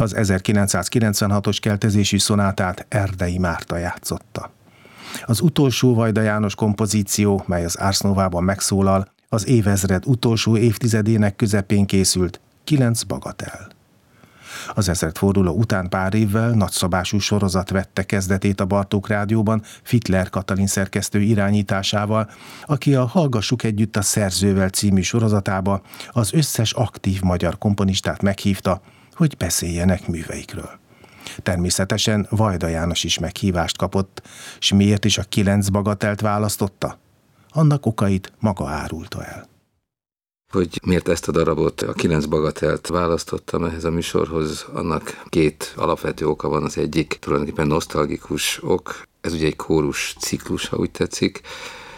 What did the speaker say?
Az 1996-os keltezésű szonátát Erdei Márta játszotta. Az utolsó Vajda János kompozíció, mely az Ars Novában megszólal, az évezred utolsó évtizedének közepén készült, 9 bagatel. Az ezredforduló után pár évvel nagyszabású sorozat vette kezdetét a Bartók Rádióban Fitler Katalin szerkesztő irányításával, aki a Hallgassuk együtt a szerzővel című sorozatába az összes aktív magyar komponistát meghívta, hogy beszéljenek műveikről. Természetesen Vajda János is meghívást kapott, s miért is a 9 bagatelt választotta? Annak okait maga árulta el. Hogy miért ezt a darabot, a 9 bagatelt választottam ehhez a műsorhoz, annak 2 alapvető oka van. Az egyik tulajdonképpen nosztalgikus ok, ez ugye egy kórus ciklus, ha úgy tetszik,